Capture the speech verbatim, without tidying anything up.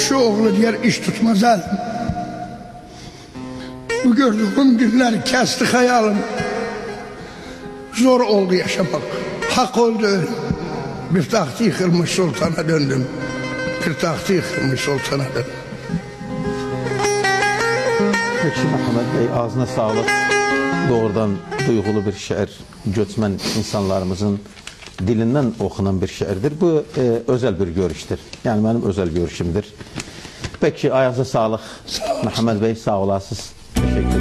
Şu oğlu diğer iş tutmaz elim. Bu gördüğüm günleri kesti hayalim. Zor oldu yaşamak. Hak oldu ölüm. Bir tahtı yıkılmış sultana döndüm. Bir tahtı yıkılmış sultana döndüm. Peki Məhəmməd Bey, ağzına sağlık. Doğrudan duygulu bir şiir, göçmen insanlarımızın dilinden okunan bir şiirdir. Bu e, özel bir görüştür. Yani benim özel görüşümdür. Peki ayağınıza sağlık. Sağ Məhəmməd Bey, sağ olasınız. Teşekkür ederim.